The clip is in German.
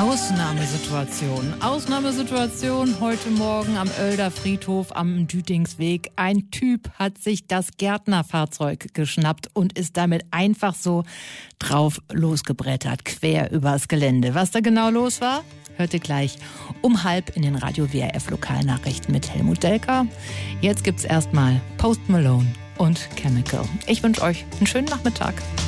Ausnahmesituation heute Morgen am Oelder Friedhof am Dütingsweg. Ein Typ hat sich das Gärtnerfahrzeug geschnappt und ist damit einfach so drauf losgebrettert, quer übers Gelände. Was da genau los war, hört ihr gleich um 12:30 in den Radio WRF Lokalnachrichten mit Helmut Delker. Jetzt gibt's erstmal Post Malone und Chemical. Ich wünsche euch einen schönen Nachmittag.